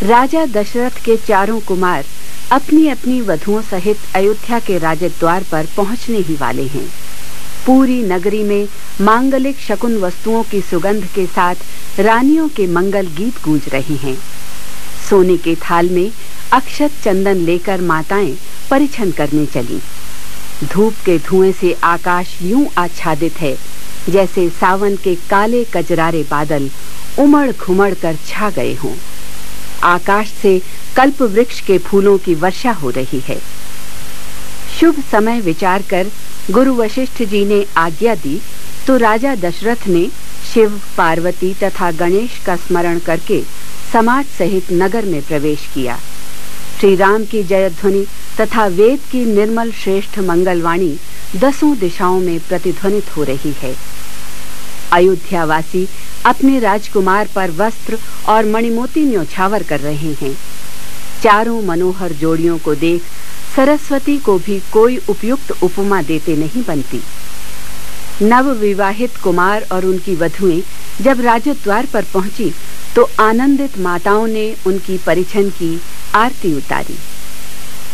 राजा दशरथ के चारों कुमार अपनी अपनी वधुओं सहित अयोध्या के राजद्वार पर पहुंचने ही वाले हैं। पूरी नगरी में मांगलिक शकुन वस्तुओं की सुगंध के साथ रानियों के मंगल गीत गूंज रहे हैं। सोने के थाल में अक्षत चंदन लेकर माताएं परिछन करने चलीं। धूप के धुएं से आकाश यूं आच्छादित है जैसे सावन के काले कजरारे बादल उमड़ घुमड़ कर छा गए हों। आकाश से कल्प वृक्ष के फूलों की वर्षा हो रही है। शुभ समय विचार कर गुरु वशिष्ठ जी ने आज्ञा दी तो राजा दशरथ ने शिव, पार्वती तथा गणेश का स्मरण करके समाज सहित नगर में प्रवेश किया। श्री राम की जयध्वनि तथा वेद की निर्मल श्रेष्ठ मंगलवाणी दसों दिशाओं में प्रतिध्वनित हो रही है। अयोध्यावासी अपने राजकुमार पर वस्त्र और मणिमोती न्योछावर कर रहे हैं। चारों मनोहर जोड़ियों को देख सरस्वती को भी कोई उपयुक्त उपमा देते नहीं बनती। नव विवाहित कुमार और उनकी वधुएं जब राजद्वार पर पहुंची तो आनंदित माताओं ने उनकी परिछन की आरती उतारी।